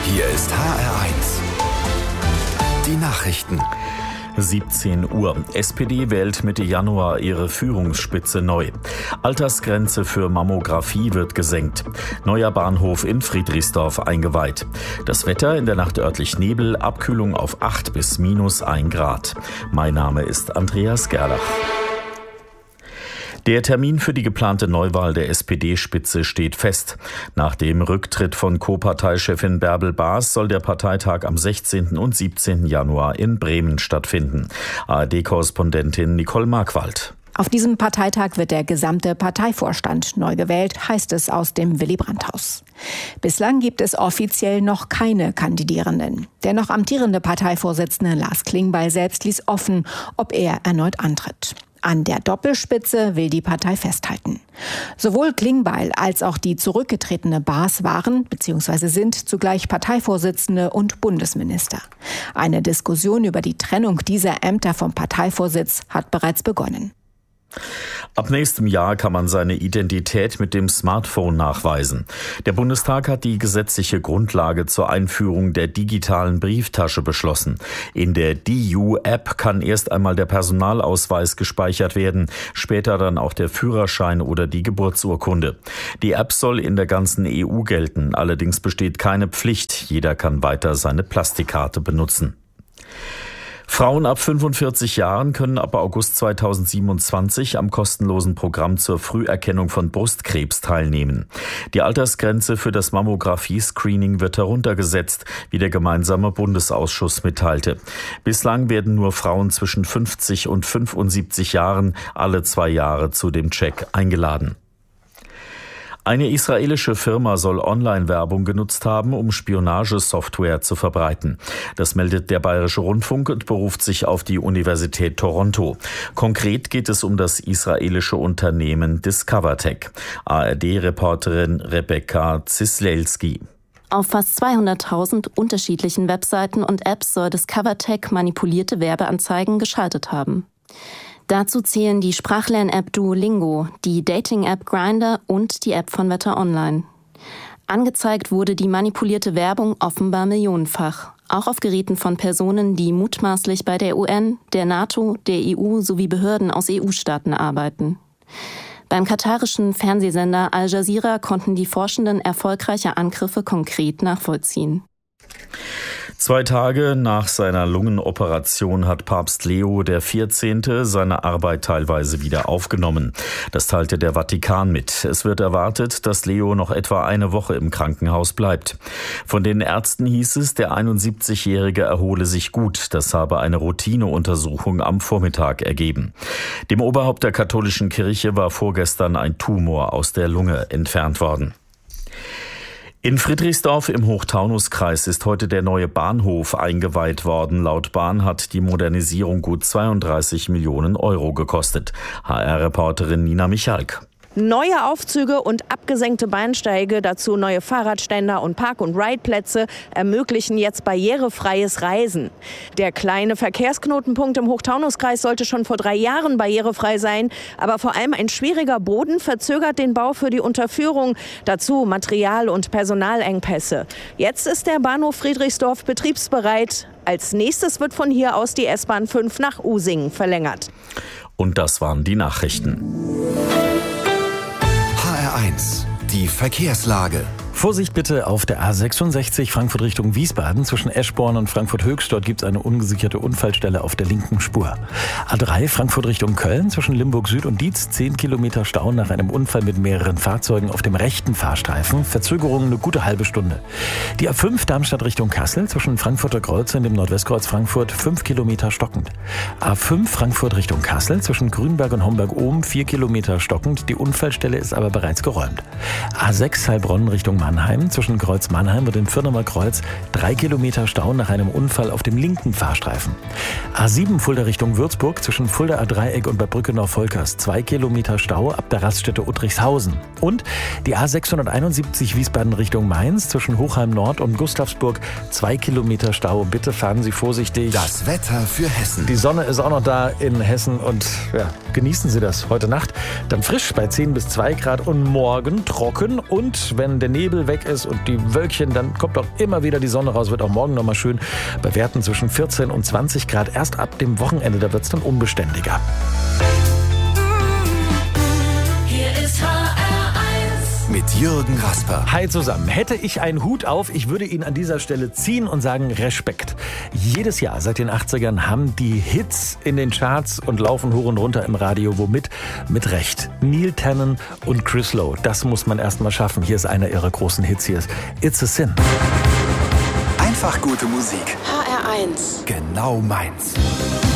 Hier ist HR1. Die Nachrichten. 17 Uhr. SPD wählt Mitte Januar ihre Führungsspitze neu. Altersgrenze für Mammographie wird gesenkt. Neuer Bahnhof in Friedrichsdorf eingeweiht. Das Wetter in der Nacht örtlich Nebel, Abkühlung auf 8 bis -1 Grad. Mein Name ist Andreas Gerlach. Der Termin für die geplante Neuwahl der SPD-Spitze steht fest. Nach dem Rücktritt von Co-Parteichefin Bärbel Baas soll der Parteitag am 16. und 17. Januar in Bremen stattfinden. ARD-Korrespondentin Nicole Markwald. Auf diesem Parteitag wird der gesamte Parteivorstand neu gewählt, heißt es aus dem Willy-Brandt-Haus. Bislang gibt es offiziell noch keine Kandidierenden. Der noch amtierende Parteivorsitzende Lars Klingbeil selbst ließ offen, ob er erneut antritt. An der Doppelspitze will die Partei festhalten. Sowohl Klingbeil als auch die zurückgetretene Baas waren bzw. sind zugleich Parteivorsitzende und Bundesminister. Eine Diskussion über die Trennung dieser Ämter vom Parteivorsitz hat bereits begonnen. Ab nächstem Jahr kann man seine Identität mit dem Smartphone nachweisen. Der Bundestag hat die gesetzliche Grundlage zur Einführung der digitalen Brieftasche beschlossen. In der DIU-App kann erst einmal der Personalausweis gespeichert werden, später dann auch der Führerschein oder die Geburtsurkunde. Die App soll in der ganzen EU gelten, allerdings besteht keine Pflicht. Jeder kann weiter seine Plastikkarte benutzen. Frauen ab 45 Jahren können ab August 2027 am kostenlosen Programm zur Früherkennung von Brustkrebs teilnehmen. Die Altersgrenze für das Mammographie-Screening wird heruntergesetzt, wie der gemeinsame Bundesausschuss mitteilte. Bislang werden nur Frauen zwischen 50 und 75 Jahren alle 2 Jahre zu dem Check eingeladen. Eine israelische Firma soll Online-Werbung genutzt haben, um Spionagesoftware zu verbreiten. Das meldet der Bayerische Rundfunk und beruft sich auf die Universität Toronto. Konkret geht es um das israelische Unternehmen DiscoverTech. ARD-Reporterin Rebecca Zislelski. Auf fast 200.000 unterschiedlichen Webseiten und Apps soll DiscoverTech manipulierte Werbeanzeigen geschaltet haben. Dazu zählen die Sprachlern-App Duolingo, die Dating-App Grindr und die App von Wetter Online. Angezeigt wurde die manipulierte Werbung offenbar millionenfach, auch auf Geräten von Personen, die mutmaßlich bei der UN, der NATO, der EU sowie Behörden aus EU-Staaten arbeiten. Beim katarischen Fernsehsender Al Jazeera konnten die Forschenden erfolgreiche Angriffe konkret nachvollziehen. 2 Tage nach seiner Lungenoperation hat Papst Leo XIV. Seine Arbeit teilweise wieder aufgenommen. Das teilte der Vatikan mit. Es wird erwartet, dass Leo noch etwa eine Woche im Krankenhaus bleibt. Von den Ärzten hieß es, der 71-Jährige erhole sich gut. Das habe eine Routineuntersuchung am Vormittag ergeben. Dem Oberhaupt der katholischen Kirche war vorgestern ein Tumor aus der Lunge entfernt worden. In Friedrichsdorf im Hochtaunuskreis ist heute der neue Bahnhof eingeweiht worden. Laut Bahn hat die Modernisierung gut 32 Millionen Euro gekostet. HR-Reporterin Nina Michalk. Neue Aufzüge und abgesenkte Bahnsteige, dazu neue Fahrradständer und Park- und Ride-Plätze ermöglichen jetzt barrierefreies Reisen. Der kleine Verkehrsknotenpunkt im Hochtaunuskreis sollte schon vor 3 Jahren barrierefrei sein, aber vor allem ein schwieriger Boden verzögert den Bau für die Unterführung. Dazu Material- und Personalengpässe. Jetzt ist der Bahnhof Friedrichsdorf betriebsbereit. Als nächstes wird von hier aus die S-Bahn 5 nach Usingen verlängert. Und das waren die Nachrichten. HR1, die Verkehrslage. Vorsicht bitte auf der A66 Frankfurt Richtung Wiesbaden. Zwischen Eschborn und Frankfurt-Höchst, dort gibt es eine ungesicherte Unfallstelle auf der linken Spur. A3 Frankfurt Richtung Köln, zwischen Limburg Süd und Dietz 10 Kilometer Stau nach einem Unfall mit mehreren Fahrzeugen auf dem rechten Fahrstreifen. Verzögerung eine gute halbe Stunde. Die A5 Darmstadt Richtung Kassel, zwischen Frankfurter Kreuz und dem Nordwestkreuz Frankfurt 5 Kilometer stockend. A5 Frankfurt Richtung Kassel, zwischen Grünberg und Homberg-Ohm 4 Kilometer stockend. Die Unfallstelle ist aber bereits geräumt. A6 Heilbronn Richtung Mannheim, zwischen Kreuz Mannheim und dem Firnemer Kreuz 3 Kilometer Stau nach einem Unfall auf dem linken Fahrstreifen. A7 Fulda Richtung Würzburg, zwischen Fuldaer Dreieck und bei Brückenau-Volkers 2 Kilometer Stau ab der Raststätte Uttrichshausen. Und die A671 Wiesbaden Richtung Mainz, zwischen Hochheim Nord und Gustavsburg 2 Kilometer Stau. Bitte fahren Sie vorsichtig. Das Wetter für Hessen. Die Sonne ist auch noch da in Hessen und ja, genießen Sie das heute Nacht. Dann frisch bei 10 bis 2 Grad und morgen trocken und wenn der Nebel Nebel weg ist und die Wölkchen, dann kommt auch immer wieder die Sonne raus. Wird auch morgen nochmal schön bei Werten zwischen 14 und 20 Grad. Erst ab dem Wochenende, da wird es dann unbeständiger. Hier ist HR1 mit Jürgen Rasper. Hi zusammen. Hätte ich einen Hut auf, ich würde ihn an dieser Stelle ziehen und sagen Respekt. Jedes Jahr seit den 80ern haben die Hits in den Charts und laufen hoch und runter im Radio. Womit? Mit Recht. Neil Tennant und Chris Lowe. Das muss man erst mal schaffen. Hier ist einer ihrer großen Hits. Hier ist It's a Sin. Einfach gute Musik. HR1. Genau meins.